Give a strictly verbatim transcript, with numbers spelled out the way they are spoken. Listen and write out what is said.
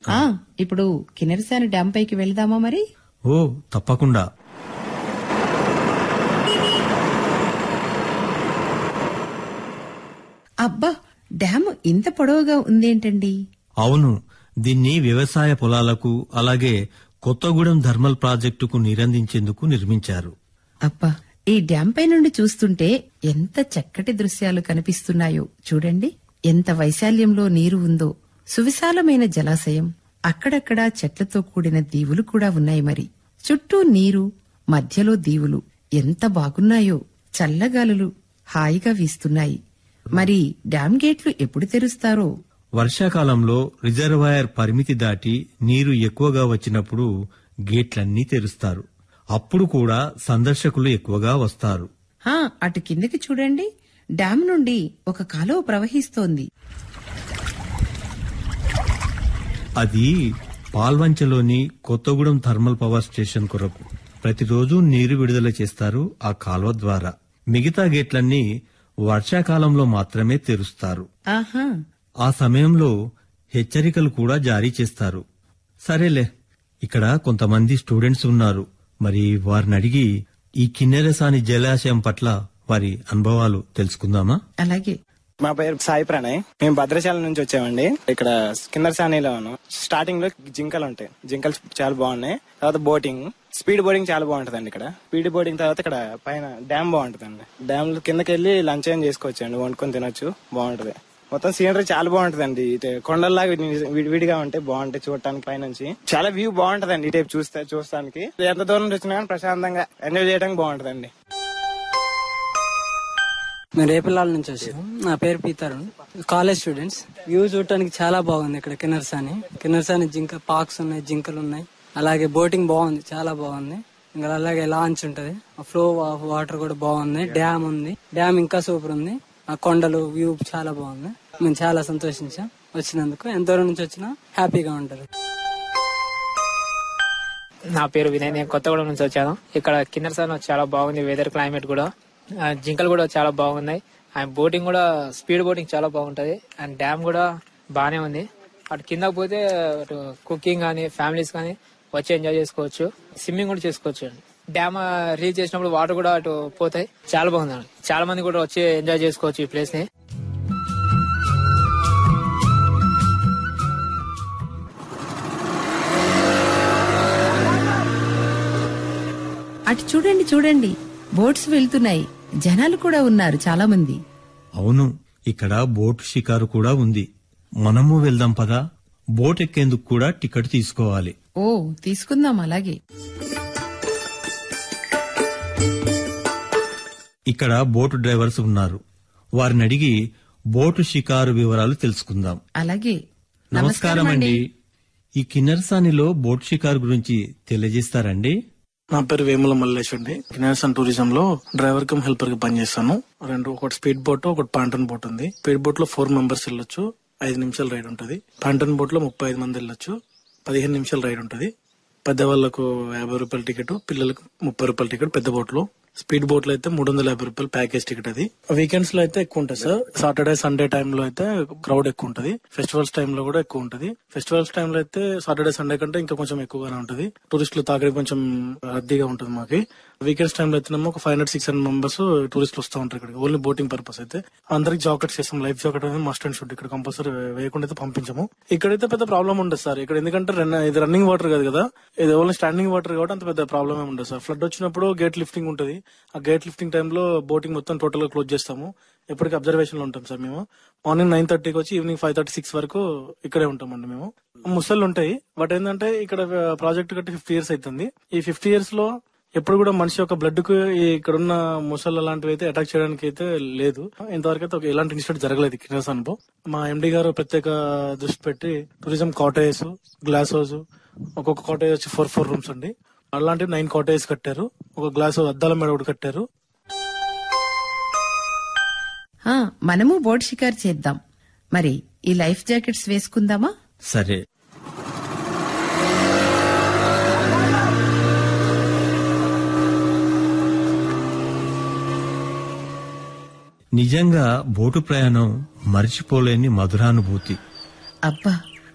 ఆ ఇప్పుడు కిన్నెరసాని డ్యాం పైకి వెళ్దామా మరి? ఓ తప్పకుండా. అబ్బా, డ్యామ్ ఇంత పొడవుగా ఉందేంటండి? అవును, దీన్ని వ్యవసాయ పొలాలకు అలాగే కొత్తగూడెం థర్మల్ ప్రాజెక్టుకు నీరందించేందుకు నిర్మించారు. అబ్బా, ఈ డ్యాం పై నుండి చూస్తుంటే ఎంత చక్కటి దృశ్యాలు కనిపిస్తున్నాయో చూడండి. ఎంత వైశాల్యంలో నీరు ఉందో. సువిశాలమైన జలాశయం, అక్కడక్కడా చెట్లతో కూడిన దీవులు కూడా ఉన్నాయి. మరి చుట్టూ నీరు, మధ్యలో దీవులు ఎంత బాగున్నాయో. చల్లగాలులు హాయిగా వీస్తున్నాయి. మరి డ్యాం గేట్లు ఎప్పుడు తెరుస్తారో? వర్షాకాలంలో రిజర్వాయర్ పరిమితి దాటి నీరు ఎక్కువగా వచ్చినప్పుడు గేట్లన్నీ తెరుస్తారు. అప్పుడు కూడా సందర్శకులు ఎక్కువగా వస్తారు. హా, అటు కిందకి చూడండి. డ్యాం నుండి ఒక కాలువ ప్రవహిస్తోంది. అది పాల్వంచలోని కొత్తగూడెం థర్మల్ పవర్ స్టేషన్ కొరకు ప్రతిరోజు నీరు విడుదల చేస్తారు ఆ కాలువ ద్వారా. మిగతా గేట్లన్నీ వర్షాకాలంలో మాత్రమే తెరుస్తారు. ఆహా, ఆ సమయంలో హెచ్చరికలు కూడా జారీ చేస్తారు. సరేలే, ఇక్కడ కొంతమంది స్టూడెంట్స్ ఉన్నారు. మరి వారిని అడిగి ఈ కిన్నెరసాని జలాశయం పట్ల వారి అనుభవాలు తెలుసుకుందామా? అలాగే. మా పేరు సాయి ప్రణయ్. మేము భద్రాచలం నుంచి వచ్చామండి. ఇక్కడ కిన్నెరసానిలో ఉన్నాం. స్టార్టింగ్ లో జింకలు ఉంటాయి. జింకలు చాలా బాగున్నాయి. తర్వాత బోటింగ్, స్పీడ్ బోటింగ్ చాలా బాగుంటదండి ఇక్కడ. స్పీడ్ బోటింగ్ తర్వాత ఇక్కడ పైన డ్యామ్ బాగుంటదండి. డ్యామ్ కిందకి వెళ్ళి లంచ్ ఏం చేసుకోవచ్చండి, వండుకొని తినొచ్చు. బాగుంటది. మొత్తం సీనరీ చాలా బాగుంటదండి. ఇటు కొండల్లాగా విడివిడిగా ఉంటాయి, బాగుంటాయి చూడటానికి. పైనుంచి చాలా వ్యూ బాగుంటదండి. ఈ టైప్ చూస్తే చూస్తానికి ఎంత దూరం నుంచి వచ్చినా కానీ ప్రశాంతంగా ఎంజాయ్ చేయడానికి బాగుంటదండి. మేము రేపల్లాల నుంచి వచ్చాము. నా పేరు పీతరు. College students. వ్యూ చూడటానికి చాలా బాగుంది ఇక్కడ కిన్నెరసాని. కిన్నెరసాని జింక పార్క్స్ ఉన్నాయి, జింకలు ఉన్నాయి. అలాగే బోటింగ్ బాగుంది, చాలా బాగుంది. ఇంకా అలాగే లాంచ్ ఉంటది. ఫ్లో ఆఫ్ వాటర్ కూడా బాగుంది. డ్యామ్ ఉంది. డ్యామ్ ఇంకా సూపర్ ఉంది. ఆ కొండలు వ్యూ చాలా బాగుంది. మేము చాలా సంతోషించాం వచ్చినందుకు. ఎంత దూరం నుంచి వచ్చినా హ్యాపీగా ఉంటారు. నా పేరు వినయ్. నేను కొత్తగూడెం నుంచి వచ్చాను. ఇక్కడ కిన్నెరసాని చాలా బాగుంది. వెదర్, క్లైమేట్ కూడా. జింకలు కూడా చాలా బాగున్నాయి. అండ్ బోటింగ్ కూడా స్పీడ్ బోటింగ్ చాలా బాగుంటది. అండ్ డ్యామ్ కూడా బానే ఉంది. అటు కిందకి పోతే అటు కుకింగ్ కానీ ఫ్యామిలీస్ కానీ వచ్చి ఎంజాయ్ చేసుకోవచ్చు. స్విమ్మింగ్ కూడా చేసుకోవచ్చు. డ్యామ్ రీచ్ చేసినప్పుడు వాటర్ కూడా అటు పోతాయి. చాలా బాగుంది. చాలా మంది కూడా వచ్చి ఎంజాయ్ చేసుకోవచ్చు ఈ ప్లేస్ ని. అటు చూడండి చూడండి, బోట్స్ వెళ్తున్నాయి. జనాలు కూడా ఉన్నారు చాలా మంది. అవును, ఇక్కడ బోట్ షికారు కూడా ఉంది. మనము వెళ్దాం పదా. బోట్ ఎక్కేందుకు కూడా టికెట్ తీసుకోవాలి. ఓ, తీసుకుందాం. అలాగే. ఇక్కడ బోటు డ్రైవర్స్ ఉన్నారు. వారిని అడిగి బోటు షికారు వివరాలు తెలుసుకుందాం. అలాగే. నమస్కారం అండి. ఈ కిన్నెరసానిలో బోట్ షికారు గురించి తెలియజేస్తారండి? నా పేరు వేముల మల్లేష్ అండి. కిన్నెరసాని టూరిజం లో డ్రైవర్ కమ్ హెల్పర్ గా పనిచేస్తాను. రెండు, ఒకటి స్పీడ్ బోట్, ఒకటి పాంటన్ బోట్ ఉంది. స్పీడ్ బోట్ లో ఫోర్ మెంబర్స్ వెళ్ళొచ్చు, ఐదు నిమిషాల రైడ్ ఉంటది. పాంటన్ బోట్ లో ముప్పై ఐదు మంది వెళ్ళొచ్చు, పదిహేను నిమిషాల రైడ్ ఉంటది. పెద్దవాళ్లకు యాభై రూపాయల టికెట్, పిల్లలకు ముప్పై రూపాయల టికెట్ పెద్ద బోట్ లో. స్పీడ్ బోట్ లో అయితే మూడు వందల యాభై రూపాయలు ప్యాకేజ్ టికెట్. అది వీకెండ్స్ లో అయితే ఎక్కువ ఉంటుంది సార్. సాటర్డే, సండే టైమ్ లో అయితే క్రౌడ్ ఎక్కువ ఉంటది. ఫెస్టివల్స్ టైమ్ లో కూడా ఎక్కువ ఉంటది. ఫెస్టివల్స్ టైమ్ లో అయితే సాటర్డే, సండే కంటే ఇంకా కొంచెం ఎక్కువగానే ఉంటది. టూరిస్టులు తాకిడి కొంచెం రద్దీగా ఉంటుంది మాకి. వీకెండ్స్ టైమ్ లో అయితేనేమో ఒక five hundred six hundred members టూరిస్టులు వస్తూ ఉంటారు ఇక్కడ. ఓన్లీ బోటింగ్ పర్పస్ అయితే అందరికి జాకెట్స్ చేస్తాం. లైఫ్ జాకెట్ అనేది మస్ట్ అండ్ షుడ్. ఇక్కడ కంపల్సరీ వేయకుండా అయితే పంపించము. ఇక్కడైతే పెద్ద ప్రాబ్లం ఉండదు సార్. ఇక్కడ ఎందుకంటే ఇది రన్నింగ్ వాటర్ కాదు కదా, ఇది ఓన్లీ స్టాండింగ్ వాటర్ కాబట్టి అంత పెద్ద ప్రాబ్లమ్ ఏమి ఉండదు సార్. ఫ్లడ్ వచ్చినప్పుడు గేట్ లిఫ్టింగ్ ఉంటుంది. ఆ గేట్ లిఫ్టింగ్ టైంలో బోటింగ్ మొత్తం టోటల్ గా క్లోజ్ చేస్తాము. ఎప్పటికీ అబ్జర్వేషన్ లో ఉంటాం సార్. మేము మార్నింగ్ నైన్ థర్టీకి వచ్చి ఈవినింగ్ ఫైవ్ థర్టీ సిక్స్ వరకు ఇక్కడే ఉంటామండి. మేము ముసళ్ళు ఉంటాయి. బట్ ఏంటంటే ఇక్కడ ప్రాజెక్ట్ కట్టి ఫిఫ్టీ ఇయర్స్ అవుతుంది. ఈ ఫిఫ్టీ ఇయర్స్ లో ఎప్పుడు కూడా మనిషి యొక్క బ్లడ్ కు ఇక్కడున్న ముసళ్ళు అలాంటివి అయితే అటాక్ చేయడానికి అయితే లేదు. ఇంతవరకు అయితే ఎలాంటి ఇన్సిడెంట్ జరగలేదు కిన్నెరసానిలో. మా ఎండి గారు ప్రత్యేక దృష్టి పెట్టి టూరిజం కాటేజ్, గ్లాస్ హౌస్, ఒక్కొక్క కాటేజ్ వచ్చి ఫోర్ ఫోర్ రూమ్స్ అండి. అలాంటివి నైన్ కాటేజ్ కట్టారు. ఒక గ్లాస్ అద్దాల మేడ ఒకటి కట్టారు. మనము బోట్ షికారు చేద్దాం. మరి ఈ లైఫ్ జాకెట్స్ వేసుకుందామా? సరే. నిజంగా బోటు ప్రయాణం మరిచిపోలేని మధురానుభూతి. అబ్బా,